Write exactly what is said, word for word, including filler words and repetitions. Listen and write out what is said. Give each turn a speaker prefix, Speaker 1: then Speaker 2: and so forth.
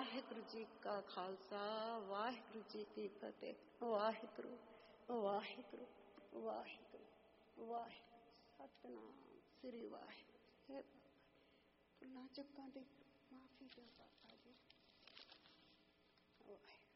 Speaker 1: वाहिगुरु जी का खालसा वाहिगुरु जी की फतेह। वाहिगुरु वाहिगुरु वाहिगुरु वाहिगुरु सतनाम श्री वाहिगुरु। हे बाबा भुल्लां चुकां दी माफी दो बाबा जी। वाहिगुरु।